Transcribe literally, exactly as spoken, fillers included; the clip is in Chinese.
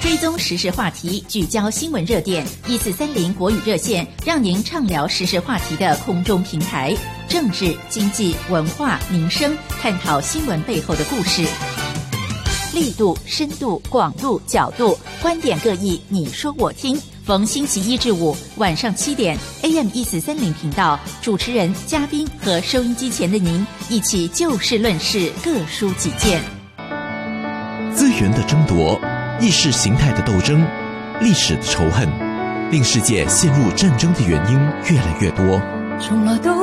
追踪时事话题，聚焦新闻热点，一四三零国语热线，让您畅聊时事话题的空中平台。政治、经济、文化、民生，探讨新闻背后的故事。力度、深度、广度、角度，观点各异，你说我听。逢星期一至五晚上七点 A M 一四三零频道，主持人、嘉宾和收音机前的您一起就事论事，各抒己见。 资源的争夺，意识形态的斗争，历史的仇恨，令世界陷入战争的原因越来越多。从来都